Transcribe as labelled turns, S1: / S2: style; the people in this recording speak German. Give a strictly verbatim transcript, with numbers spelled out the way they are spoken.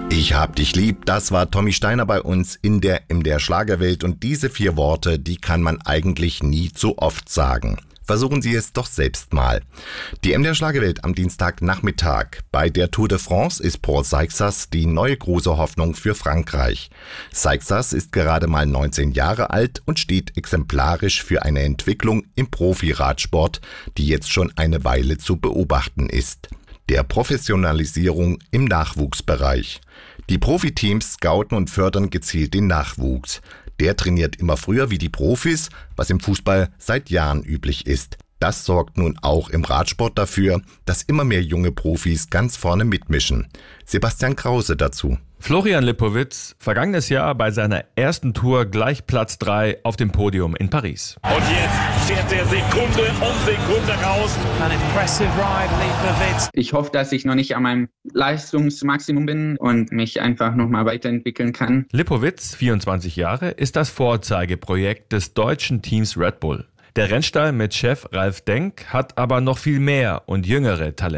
S1: Ich hab dich lieb, das war Tommy Steiner bei uns in der M D R Schlagerwelt und diese vier Worte, die kann man eigentlich nie zu oft sagen. Versuchen Sie es doch selbst mal. Die M D R Schlagerwelt am Dienstagnachmittag. Bei der Tour de France ist Paul Seixas die neue große Hoffnung für Frankreich. Seixas ist gerade mal neunzehn Jahre alt und steht exemplarisch für eine Entwicklung im Profi-Radsport, die jetzt schon eine Weile zu beobachten ist. Der Professionalisierung im Nachwuchsbereich. Die Profiteams scouten und fördern gezielt den Nachwuchs. Der trainiert immer früher wie die Profis, was im Fußball seit Jahren üblich ist. Das sorgt nun auch im Radsport dafür, dass immer mehr junge Profis ganz vorne mitmischen. Sebastian Krause dazu.
S2: Florian Lipowitz, vergangenes Jahr bei seiner ersten Tour gleich Platz drei auf dem Podium in Paris.
S3: Und jetzt fährt er Sekunde um Sekunde raus.
S4: An impressive ride, Lipowitz.
S5: Ich hoffe, dass ich noch nicht an meinem Leistungsmaximum bin und mich einfach nochmal weiterentwickeln kann.
S2: Lipowitz, vierundzwanzig Jahre, ist das Vorzeigeprojekt des deutschen Teams Red Bull. Der Rennstall mit Chef Ralf Denk hat aber noch viel mehr und jüngere Talente.